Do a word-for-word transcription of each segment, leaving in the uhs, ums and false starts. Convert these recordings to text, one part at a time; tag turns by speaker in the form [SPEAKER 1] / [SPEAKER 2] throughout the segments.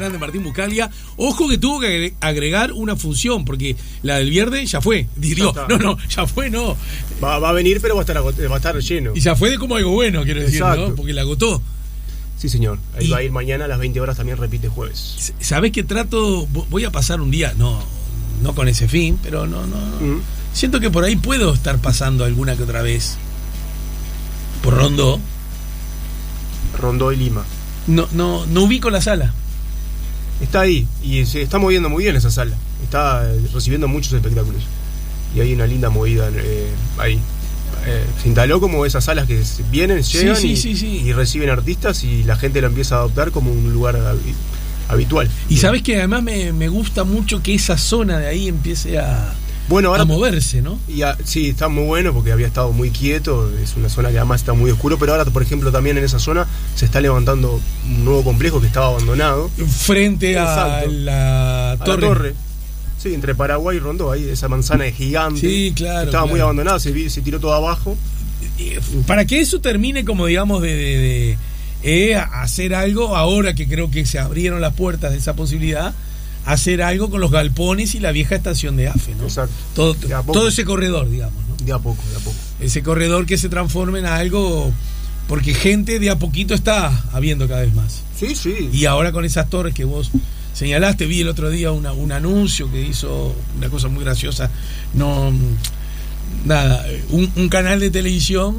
[SPEAKER 1] grande Martín Buscaglia. Ojo que tuvo que agregar una función, porque la del viernes ya fue. Digo, no, no, ya fue, no.
[SPEAKER 2] Va, va a venir, pero va a estar va a estar lleno.
[SPEAKER 1] Y ya fue de como algo bueno, quiero decir,
[SPEAKER 2] Exacto.
[SPEAKER 1] ¿no? Porque la agotó.
[SPEAKER 2] Sí, señor. Ahí
[SPEAKER 1] y,
[SPEAKER 2] va a ir mañana a las veinte horas, también repite jueves.
[SPEAKER 1] ¿Sabés qué trato? Voy a pasar un día, no, no con ese fin, pero no, no. Uh-huh. Siento que por ahí puedo estar pasando alguna que otra vez. Por Rondó.
[SPEAKER 2] Rondó y Lima.
[SPEAKER 1] No, no, no ubico la sala.
[SPEAKER 2] Está ahí y se está moviendo muy bien esa sala. Está recibiendo muchos espectáculos. Y hay una linda movida eh, ahí. Eh, se instaló como esas salas que vienen, llegan
[SPEAKER 1] sí, sí,
[SPEAKER 2] y,
[SPEAKER 1] sí, sí.
[SPEAKER 2] y reciben artistas y la gente lo empieza a adoptar como un lugar habitual.
[SPEAKER 1] Y sabes que además me, me gusta mucho que esa zona de ahí empiece a,
[SPEAKER 2] bueno, ahora,
[SPEAKER 1] a moverse, ¿no?
[SPEAKER 2] Y a, sí, está muy bueno porque había estado muy quieto, es una zona que además está muy oscuro, pero ahora, por ejemplo, también en esa zona se está levantando un nuevo complejo que estaba abandonado.
[SPEAKER 1] Frente a la,
[SPEAKER 2] a
[SPEAKER 1] torre.
[SPEAKER 2] la torre. Sí, entre Paraguay y Rondó, ahí esa manzana de gigante.
[SPEAKER 1] Sí, claro.
[SPEAKER 2] Estaba
[SPEAKER 1] claro.
[SPEAKER 2] muy abandonada, se, se tiró todo abajo.
[SPEAKER 1] Para que eso termine como, digamos, de, de, de eh, hacer algo, ahora que creo que se abrieron las puertas de esa posibilidad, hacer algo con los galpones y la vieja estación de AFE, ¿no?
[SPEAKER 2] Exacto.
[SPEAKER 1] Todo, todo ese corredor, digamos, ¿no?
[SPEAKER 2] De a poco, de a poco.
[SPEAKER 1] Ese corredor que se transforme en algo, porque gente de a poquito está habiendo cada vez más.
[SPEAKER 2] Sí, sí.
[SPEAKER 1] Y ahora con esas torres que vos señalaste, vi el otro día una, un anuncio que hizo una cosa muy graciosa. No, nada, un, un canal de televisión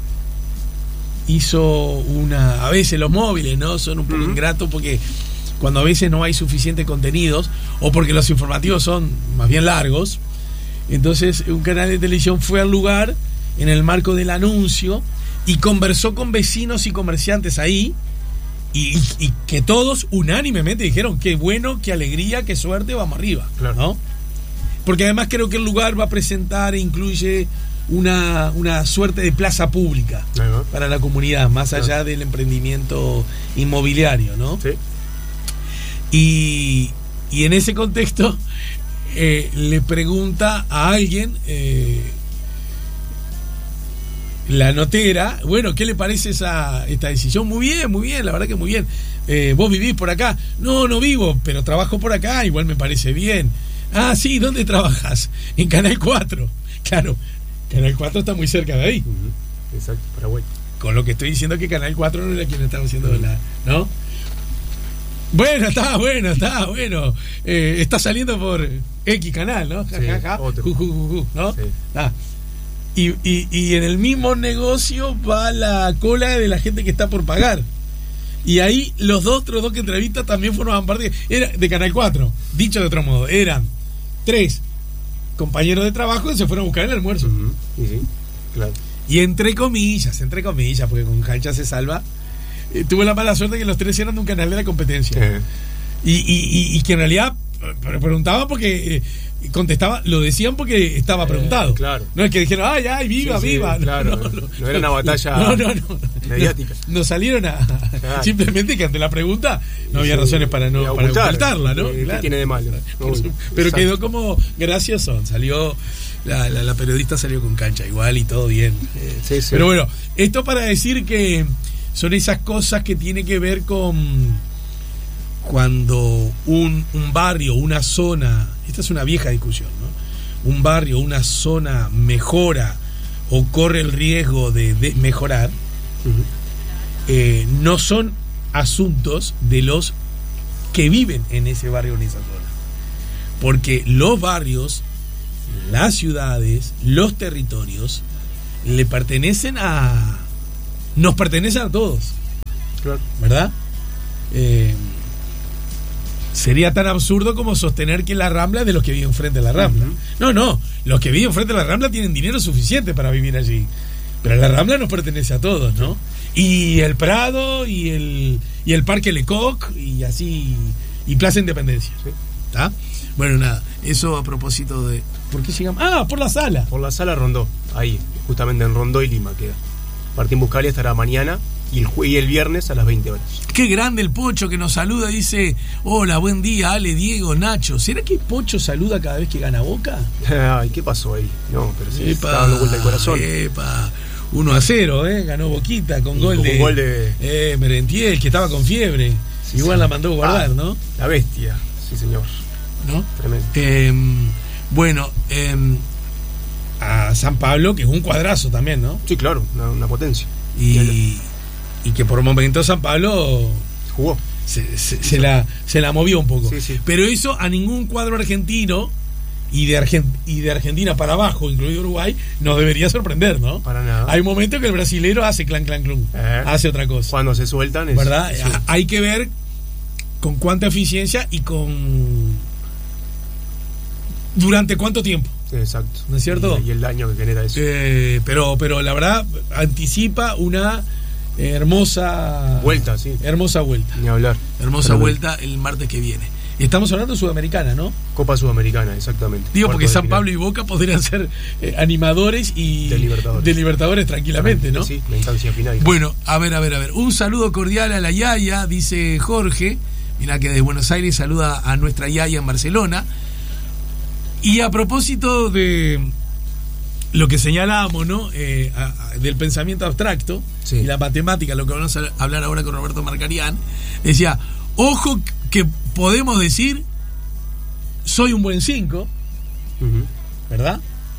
[SPEAKER 1] hizo una. A veces los móviles, ¿no? Son un poco uh-huh. ingratos porque cuando a veces no hay suficientes contenidos o porque los informativos son más bien largos. Entonces, un canal de televisión fue al lugar en el marco del anuncio y conversó con vecinos y comerciantes ahí. Y, y, y que todos unánimemente dijeron qué bueno, qué alegría, qué suerte, vamos arriba,
[SPEAKER 2] claro.
[SPEAKER 1] ¿no? Porque además creo que el lugar va a presentar e incluye una, una suerte de plaza pública uh-huh. para la comunidad, más allá uh-huh. del emprendimiento inmobiliario, ¿no?
[SPEAKER 2] Sí.
[SPEAKER 1] Y, y en ese contexto eh, le pregunta a alguien eh, la notera, bueno, ¿qué le parece esa esta decisión? Muy bien, muy bien, la verdad que muy bien. Eh, ¿Vos vivís por acá? No, no vivo, pero trabajo por acá, igual me parece bien. Ah, sí, ¿dónde trabajas? En Canal cuatro. Claro, Canal cuatro está muy cerca de ahí.
[SPEAKER 2] Uh-huh. Exacto, Paraguay.
[SPEAKER 1] Con lo que estoy diciendo que Canal cuatro no era quien estaba haciendo uh-huh. la... ¿no? Bueno, está bueno, está bueno. Eh, está saliendo por X canal, ¿no? Ja,
[SPEAKER 2] sí,
[SPEAKER 1] ja, ja.
[SPEAKER 2] Otro.
[SPEAKER 1] Ju, ju, ju, ju, ¿no?
[SPEAKER 2] Sí.
[SPEAKER 1] Ah. Y, y, y en el mismo negocio va la cola de la gente que está por pagar. Y ahí los dos, otros dos que entrevistas también formaban parte era de Canal cuatro. Dicho de otro modo, eran tres compañeros de trabajo que se fueron a buscar el almuerzo.
[SPEAKER 2] Uh-huh. Sí, sí, claro.
[SPEAKER 1] Y entre comillas, entre comillas, porque con cancha se salva, eh, tuve la mala suerte que los tres eran de un canal de la competencia. Uh-huh. Y, y, y, y que en realidad preguntaban porque... Eh, contestaba, lo decían porque estaba preguntado.
[SPEAKER 2] Eh, claro.
[SPEAKER 1] No es que dijeron, ay, ay, viva,
[SPEAKER 2] sí, sí,
[SPEAKER 1] viva.
[SPEAKER 2] Claro,
[SPEAKER 1] no, no, no,
[SPEAKER 2] no era una batalla
[SPEAKER 1] no, no, no,
[SPEAKER 2] mediática.
[SPEAKER 1] No, no salieron a.
[SPEAKER 2] Claro.
[SPEAKER 1] Simplemente que ante la pregunta no había
[SPEAKER 2] sí,
[SPEAKER 1] razones para no para
[SPEAKER 2] ocultar,
[SPEAKER 1] ocultarla, ¿no?
[SPEAKER 2] ¿Qué
[SPEAKER 1] claro.
[SPEAKER 2] tiene de malo?
[SPEAKER 1] No, pero exacto. Quedó como gracioso. Salió, la, la, la periodista salió con cancha igual y todo bien.
[SPEAKER 2] Eh, sí, sí.
[SPEAKER 1] Pero bueno, esto para decir que son esas cosas que tiene que ver con. Cuando un, un barrio, una zona, esta es una vieja discusión, ¿no? Un barrio, una zona mejora o corre el riesgo de, de mejorar, uh-huh. eh, no son asuntos de los que viven en ese barrio o en esa zona. Porque los barrios, las ciudades, los territorios, le pertenecen a... nos pertenecen a todos.
[SPEAKER 2] Claro.
[SPEAKER 1] ¿Verdad? Eh, sería tan absurdo como sostener que la Rambla es de los que viven frente a la Rambla. Uh-huh. No, no, los que viven frente a la Rambla tienen dinero suficiente para vivir allí. Pero la Rambla nos pertenece a todos, ¿no? Y el Prado y el y el Parque Lecoq y así y Plaza Independencia. ¿Está? Sí. Bueno, nada, eso a propósito de... ¿Por qué llegamos? Ah, por la sala.
[SPEAKER 2] Por la sala Rondó, ahí, justamente en Rondó y Lima queda. Martín Buscaglia estará mañana y el, y el viernes a las veinte horas.
[SPEAKER 1] Qué grande el Pocho que nos saluda, dice, hola, buen día, Ale, Diego, Nacho. ¿Será que Pocho saluda cada vez que gana Boca?
[SPEAKER 2] Ay, ¿qué pasó ahí? No, pero sí,
[SPEAKER 1] epa,
[SPEAKER 2] está dando vuelta el corazón.
[SPEAKER 1] Epa, uno a cero, ¿eh? Ganó Boquita con
[SPEAKER 2] y
[SPEAKER 1] gol
[SPEAKER 2] con
[SPEAKER 1] de...
[SPEAKER 2] gol de...
[SPEAKER 1] Eh, Merentiel, que estaba con fiebre.
[SPEAKER 2] Sí,
[SPEAKER 1] igual
[SPEAKER 2] sí.
[SPEAKER 1] la mandó guardar,
[SPEAKER 2] Ah,
[SPEAKER 1] ¿no?
[SPEAKER 2] La bestia, sí señor.
[SPEAKER 1] ¿No?
[SPEAKER 2] Tremendo.
[SPEAKER 1] Eh, bueno, eh, a San Pablo, que es un cuadrazo también, ¿no?
[SPEAKER 2] Sí, claro, una, una potencia.
[SPEAKER 1] Y, y que por momentos San Pablo
[SPEAKER 2] Jugó.
[SPEAKER 1] se, se, se la, se la movió un poco.
[SPEAKER 2] Sí, sí.
[SPEAKER 1] Pero eso a ningún cuadro argentino y de, Argent y de Argentina para abajo, incluido Uruguay, nos debería sorprender, ¿no?
[SPEAKER 2] Para nada.
[SPEAKER 1] Hay momentos que el brasilero hace clan, clan, clun,
[SPEAKER 2] Eh.
[SPEAKER 1] hace otra cosa.
[SPEAKER 2] Cuando se sueltan es,
[SPEAKER 1] ¿Verdad?
[SPEAKER 2] sí.
[SPEAKER 1] A- Hay que ver con cuánta eficiencia y con... ¿Durante cuánto tiempo?
[SPEAKER 2] Sí, exacto.
[SPEAKER 1] ¿No es cierto?
[SPEAKER 2] Y, y el daño que genera eso.
[SPEAKER 1] Eh, pero, pero la verdad, anticipa una hermosa...
[SPEAKER 2] Vuelta, sí.
[SPEAKER 1] Hermosa vuelta.
[SPEAKER 2] Ni hablar.
[SPEAKER 1] Hermosa
[SPEAKER 2] Tremendo.
[SPEAKER 1] vuelta el martes que viene. Estamos hablando de Sudamericana, ¿no?
[SPEAKER 2] Copa Sudamericana, exactamente.
[SPEAKER 1] Digo, porque
[SPEAKER 2] Cuartos de
[SPEAKER 1] San
[SPEAKER 2] final.
[SPEAKER 1] Pablo y Boca podrían ser eh, animadores y
[SPEAKER 2] De Libertadores.
[SPEAKER 1] de Libertadores tranquilamente, ¿no?
[SPEAKER 2] Sí, la instancia final.
[SPEAKER 1] Bueno, a ver, a ver, a ver. Un saludo cordial a la Yaya, dice Jorge. Mirá que de Buenos Aires saluda a nuestra Yaya en Barcelona. Y a propósito de lo que señalábamos, ¿no? Eh, a- a- del pensamiento abstracto
[SPEAKER 2] Sí.
[SPEAKER 1] y la matemática, lo que vamos a hablar ahora con Roberto Marcarián, decía, ojo que podemos decir, soy un buen cinco,
[SPEAKER 2] Ujú.
[SPEAKER 1] ¿verdad?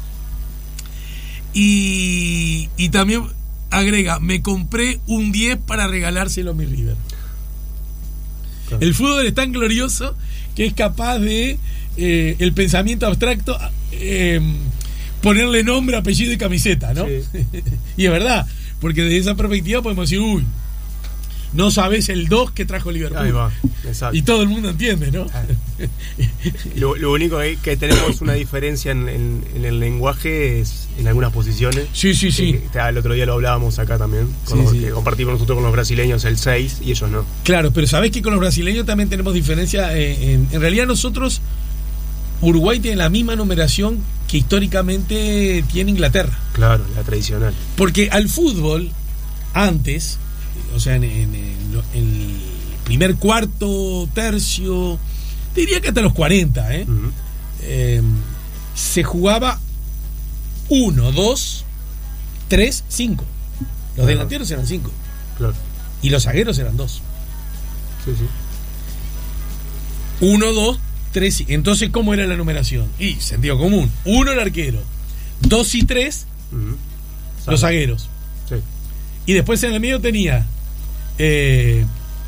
[SPEAKER 1] Y, y también agrega, me compré un diez para regalárselo a mi River.
[SPEAKER 2] Claro.
[SPEAKER 1] El fútbol es tan glorioso que es capaz de eh, el pensamiento abstracto eh, ponerle nombre, apellido y camiseta, ¿no?
[SPEAKER 2] Sí.
[SPEAKER 1] Y es verdad, porque desde esa perspectiva podemos decir, uy, no sabes el dos que trajo Liverpool.
[SPEAKER 2] Ahí va, exacto.
[SPEAKER 1] Y todo el mundo entiende, ¿no?
[SPEAKER 2] Lo, lo único es que tenemos una diferencia en, en- en el lenguaje es en algunas posiciones.
[SPEAKER 1] Sí, sí, sí.
[SPEAKER 2] Eh, el otro día lo hablábamos acá también, con
[SPEAKER 1] Sí,
[SPEAKER 2] los
[SPEAKER 1] sí.
[SPEAKER 2] que compartimos nosotros con los brasileños el seis y ellos no.
[SPEAKER 1] Claro, pero sabés que con los brasileños también tenemos diferencia. eh, en, en realidad nosotros, Uruguay tiene la misma numeración que históricamente tiene Inglaterra.
[SPEAKER 2] Claro, la tradicional.
[SPEAKER 1] Porque al fútbol, antes, o sea, en, en- en lo- en el primer cuarto, tercio, diría que hasta los cuarenta, ¿eh?
[SPEAKER 2] Ujú.
[SPEAKER 1] Eh, se jugaba uno, dos, tres, cinco. Los
[SPEAKER 2] Claro.
[SPEAKER 1] delanteros eran cinco.
[SPEAKER 2] Claro.
[SPEAKER 1] Y los zagueros eran dos.
[SPEAKER 2] Sí, sí.
[SPEAKER 1] Uno, dos, tres. y- Entonces, ¿cómo era la numeración? Y sentido común. Uno el arquero. Dos y tres
[SPEAKER 2] Ujú.
[SPEAKER 1] los zagueros.
[SPEAKER 2] Sí.
[SPEAKER 1] Y después en el medio tenía eh,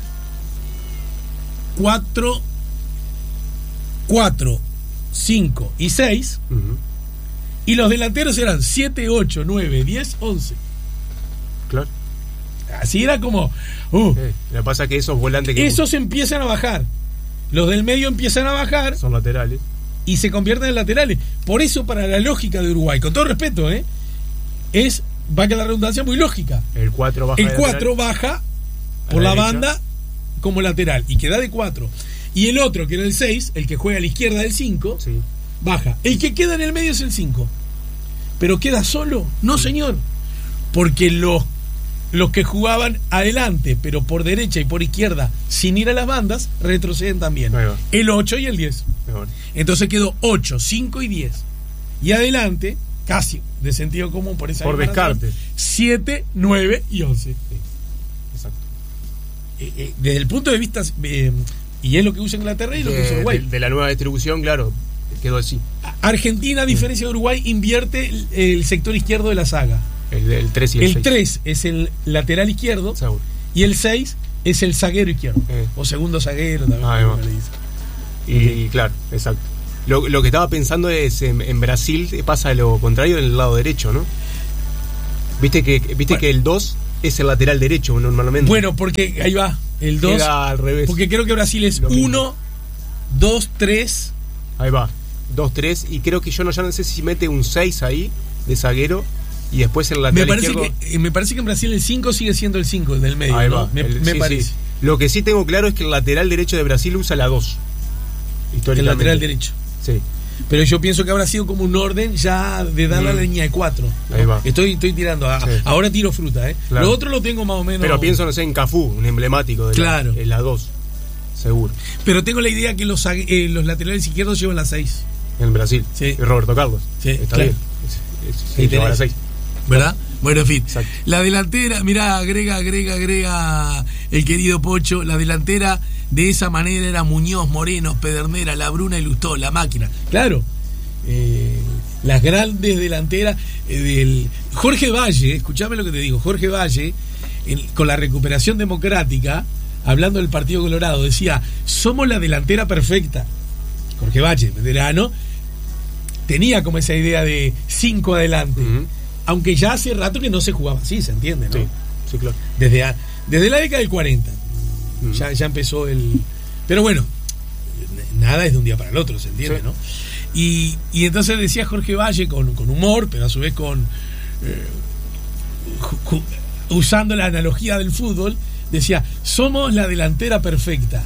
[SPEAKER 1] cuatro, cuatro, cinco y seis.
[SPEAKER 2] Ujú.
[SPEAKER 1] Y los delanteros eran siete, ocho, nueve, diez, once.
[SPEAKER 2] Claro.
[SPEAKER 1] Así era como... uh,
[SPEAKER 2] Eh, Lo que pasa es que esos volantes que
[SPEAKER 1] esos empiezan a bajar. Los del medio empiezan a bajar
[SPEAKER 2] son laterales.
[SPEAKER 1] y se convierten en laterales. Por eso, para la lógica de Uruguay, con todo respeto, ¿eh? es, va a quedar la redundancia, muy lógica.
[SPEAKER 2] El cuatro baja
[SPEAKER 1] El
[SPEAKER 2] de
[SPEAKER 1] cuatro
[SPEAKER 2] lateral.
[SPEAKER 1] baja
[SPEAKER 2] A
[SPEAKER 1] por
[SPEAKER 2] la
[SPEAKER 1] la
[SPEAKER 2] derecha.
[SPEAKER 1] banda como lateral y queda de cuatro. Y el otro, que era el seis, el que juega a la izquierda del cinco,
[SPEAKER 2] Sí.
[SPEAKER 1] baja. El que queda en el medio es el cinco. Pero queda solo. No, señor. Porque los, los que jugaban adelante, pero por derecha y por izquierda, sin ir a las bandas, retroceden también.
[SPEAKER 2] Ahí va.
[SPEAKER 1] El ocho y el diez.
[SPEAKER 2] Mejor.
[SPEAKER 1] Entonces quedó ocho, cinco y diez. Y adelante, casi de sentido común por esa
[SPEAKER 2] Por
[SPEAKER 1] misma razón,
[SPEAKER 2] descarte.
[SPEAKER 1] siete, nueve y once.
[SPEAKER 2] Exacto.
[SPEAKER 1] Eh, eh, desde el punto de vista, eh, y es lo que usa Inglaterra y lo que usa
[SPEAKER 2] De,
[SPEAKER 1] Uruguay.
[SPEAKER 2] de- de la nueva distribución, claro, quedó así.
[SPEAKER 1] Argentina, a diferencia de Uruguay, invierte el, el sector izquierdo de la saga.
[SPEAKER 2] El, el tres y el,
[SPEAKER 1] El
[SPEAKER 2] seis.
[SPEAKER 1] tres es el lateral izquierdo
[SPEAKER 2] Seguro.
[SPEAKER 1] y el seis es el zaguero izquierdo.
[SPEAKER 2] Eh.
[SPEAKER 1] O segundo zaguero también.
[SPEAKER 2] Ahí va.
[SPEAKER 1] como le dicen.
[SPEAKER 2] Y, y claro, exacto. Lo, lo que estaba pensando es en, en Brasil pasa lo contrario en el lado derecho, ¿no? Viste que viste
[SPEAKER 1] Bueno.
[SPEAKER 2] que el dos es el lateral derecho normalmente.
[SPEAKER 1] Bueno, porque ahí va, el dos.
[SPEAKER 2] Queda al revés.
[SPEAKER 1] Porque creo que Brasil es
[SPEAKER 2] Lo mismo.
[SPEAKER 1] uno, dos, tres.
[SPEAKER 2] Ahí va. dos tres y creo que yo no ya no sé si mete un seis ahí de zaguero y después el
[SPEAKER 1] Me
[SPEAKER 2] lateral
[SPEAKER 1] parece,
[SPEAKER 2] izquierdo.
[SPEAKER 1] que, eh, me parece que en Brasil el cinco sigue siendo el cinco, el del medio.
[SPEAKER 2] Ahí
[SPEAKER 1] ¿no?
[SPEAKER 2] va.
[SPEAKER 1] Me,
[SPEAKER 2] El-
[SPEAKER 1] me
[SPEAKER 2] sí,
[SPEAKER 1] parece.
[SPEAKER 2] sí. Lo que sí tengo claro es que el lateral derecho de Brasil usa la dos.
[SPEAKER 1] El
[SPEAKER 2] Históricamente.
[SPEAKER 1] lateral derecho.
[SPEAKER 2] Sí.
[SPEAKER 1] Pero yo pienso que habrá sido como un orden ya de dar la
[SPEAKER 2] Mm.
[SPEAKER 1] línea de cuatro. ¿no?
[SPEAKER 2] Ahí va.
[SPEAKER 1] Estoy, estoy tirando. a-
[SPEAKER 2] Sí.
[SPEAKER 1] Ahora tiro fruta, ¿eh?
[SPEAKER 2] Claro.
[SPEAKER 1] Lo otro lo tengo más o menos.
[SPEAKER 2] Pero pienso, no sé, en Cafú, un emblemático de
[SPEAKER 1] Claro.
[SPEAKER 2] la, en la dos. Seguro.
[SPEAKER 1] Pero tengo la idea que los, zague- eh, los laterales izquierdos llevan la seis.
[SPEAKER 2] En Brasil.
[SPEAKER 1] Sí.
[SPEAKER 2] Y Roberto Carlos.
[SPEAKER 1] Sí,
[SPEAKER 2] Está
[SPEAKER 1] claro.
[SPEAKER 2] bien. Es- es-
[SPEAKER 1] Ahí
[SPEAKER 2] sí, lleva
[SPEAKER 1] tenés.
[SPEAKER 2] la seis.
[SPEAKER 1] ¿verdad? Bueno, en fin.
[SPEAKER 2] Exacto.
[SPEAKER 1] La delantera, mirá, agrega, agrega, agrega el querido Pocho, la delantera de esa manera era Muñoz, Moreno, Pedernera, Labruna y Lustó, la máquina. Claro, eh, las grandes delanteras eh, del Jorge Valle, escuchame lo que te digo, Jorge Valle, en, con la recuperación democrática, hablando del Partido Colorado, decía, somos la delantera perfecta. Jorge Valle, veterano, tenía como esa idea de cinco adelante. Uh-huh. Aunque ya hace rato que no se jugaba así, ¿se entiende, no?
[SPEAKER 2] Sí, sí, claro.
[SPEAKER 1] Desde, a, desde la década del cuarenta mm. ya, ya empezó el... Pero bueno, nada es de un día para el otro, ¿se entiende, sí. no? Y, y entonces decía Jorge Valle con, con humor, pero a su vez con... Eh, ju, ju, usando la analogía del fútbol, decía, somos la delantera perfecta.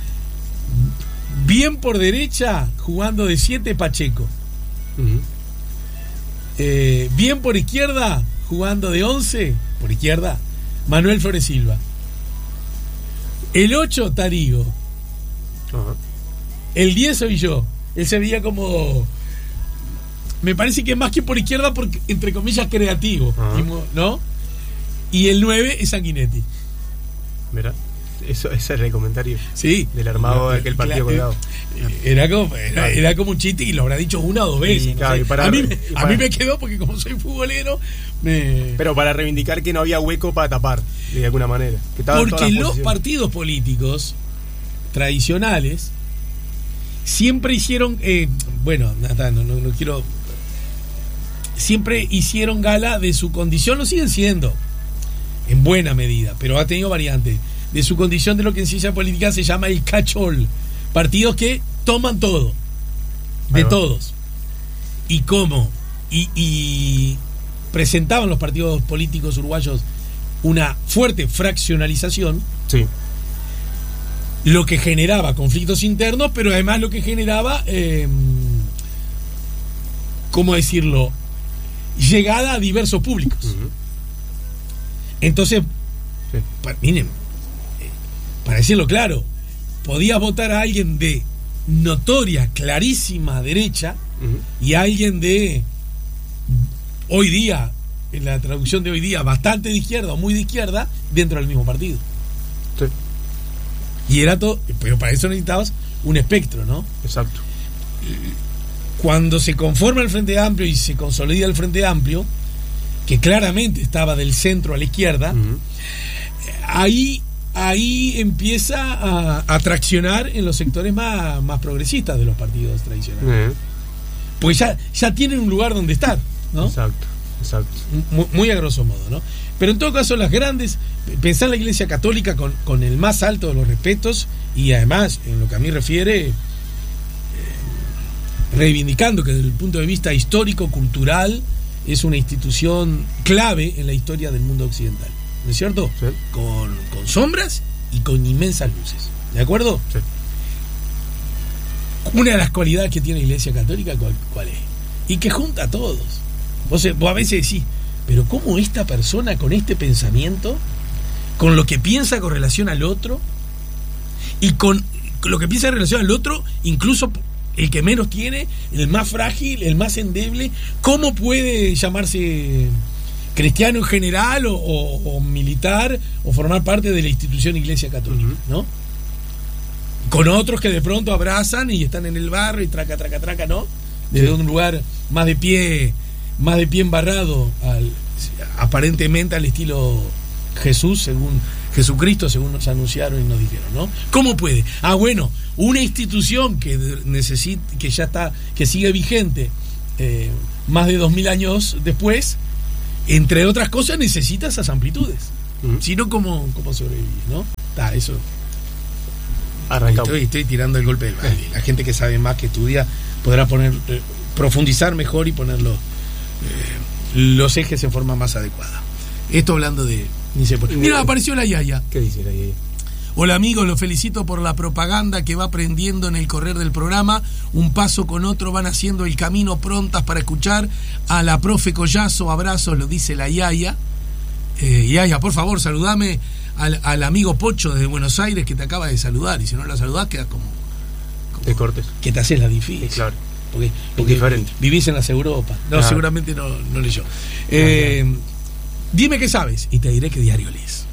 [SPEAKER 1] Bien por derecha, jugando de siete Pacheco. Uh-huh. Eh, bien por izquierda, jugando de once, por izquierda, Manuel Flores Silva. El ocho, Tarigo. Uh-huh. El diez soy yo. Él se veía como... Me parece que más que por izquierda, porque, entre comillas, creativo. Uh-huh. ¿No? Y el nueve es Sanguinetti.
[SPEAKER 2] Mira, eso, ese era el comentario.
[SPEAKER 1] Sí.
[SPEAKER 2] Del armado de aquel partido colgado.
[SPEAKER 1] Era como, era, era como un chiste y lo habrá dicho una o dos veces.
[SPEAKER 2] Y,
[SPEAKER 1] no
[SPEAKER 2] claro,
[SPEAKER 1] sé.
[SPEAKER 2] y para,
[SPEAKER 1] a, mí,
[SPEAKER 2] y para,
[SPEAKER 1] a mí me quedó porque como soy futbolero me...
[SPEAKER 2] Pero para reivindicar que no había hueco para tapar de alguna manera que
[SPEAKER 1] porque los partidos políticos tradicionales siempre hicieron eh, bueno, no, no, no quiero siempre hicieron gala de su condición, lo siguen siendo en buena medida, pero ha tenido variantes de su condición de lo que en ciencia política se llama el catch-all. Partidos que toman todo, de todos. ¿Y cómo? Y, y presentaban los partidos políticos uruguayos una fuerte fraccionalización,
[SPEAKER 2] sí.
[SPEAKER 1] Lo que generaba conflictos internos, pero además lo que generaba, eh, ¿cómo decirlo?, llegada a diversos públicos. Uh-huh. Entonces, sí. pa, miren, para decirlo claro, podías votar a alguien de notoria, clarísima derecha, uh-huh, y a alguien de hoy día, en la traducción de hoy día, bastante de izquierda o muy de izquierda, dentro del mismo partido.
[SPEAKER 2] Sí.
[SPEAKER 1] Y era todo, pero para eso necesitabas un espectro, ¿no?
[SPEAKER 2] Exacto.
[SPEAKER 1] Cuando se conforma el Frente Amplio y se consolida el Frente Amplio, que claramente estaba del centro a la izquierda, uh-huh, ahí ahí empieza a, a traccionar en los sectores más, más progresistas de los partidos tradicionales. Uh-huh. Pues ya, ya tienen un lugar donde estar, ¿no?
[SPEAKER 2] Exacto, exacto.
[SPEAKER 1] Muy, muy a grosso modo, ¿no? Pero en todo caso, las grandes, pensar en la Iglesia Católica con, con el más alto de los respetos y además, en lo que a mí refiere, eh, reivindicando que desde el punto de vista histórico, cultural, es una institución clave en la historia del mundo occidental. ¿No es cierto?
[SPEAKER 2] Sí.
[SPEAKER 1] Con, con sombras y con inmensas luces. ¿De acuerdo?
[SPEAKER 2] Sí.
[SPEAKER 1] Una de las cualidades que tiene la Iglesia Católica, ¿cuál, cuál es? Y que junta a todos. Vos, vos a veces decís, pero ¿cómo esta persona con este pensamiento, con lo que piensa con relación al otro, y con, con lo que piensa en relación al otro, incluso el que menos tiene, el más frágil, el más endeble, cómo puede llamarse cristiano en general o, o, o militar o formar parte de la institución Iglesia Católica, uh-huh, ¿no? Con otros que de pronto abrazan y están en el barrio y traca, traca, traca, ¿no? Desde sí. un lugar más de pie, más de pie embarrado, al, aparentemente al estilo Jesús, según Jesucristo, según nos anunciaron y nos dijeron, ¿no? ¿Cómo puede? Ah, bueno, una institución que necesita, que ya está, que sigue vigente eh, más de dos mil años después, entre otras cosas necesita esas amplitudes. Uh-huh. Si no, ¿cómo, cómo sobrevivir, no? Está, eso. Estoy, estoy tirando el golpe del baile. La gente que sabe más, que estudia, podrá poner, eh, profundizar mejor y poner los, eh, los ejes en forma más adecuada. Esto hablando de... Ni sé por qué. Mira, apareció la Yaya.
[SPEAKER 2] ¿Qué dice la Yaya?
[SPEAKER 1] Hola amigos, los felicito por la propaganda que va aprendiendo en el correr del programa. Un paso con otro van haciendo el camino, prontas para escuchar a la profe Collazo. Abrazos, lo dice la Yaya. Eh, Yaya, por favor, saludame al, al amigo Pocho desde Buenos Aires que te acaba de saludar. Y si no la saludás, quedas como... como
[SPEAKER 2] te cortes.
[SPEAKER 1] Que te haces la difícil.
[SPEAKER 2] Sí, claro.
[SPEAKER 1] porque, porque
[SPEAKER 2] diferente.
[SPEAKER 1] Vivís en las Europas. No,
[SPEAKER 2] Ah.
[SPEAKER 1] seguramente no, no leyó. Eh, dime qué sabes y te diré qué diario lees.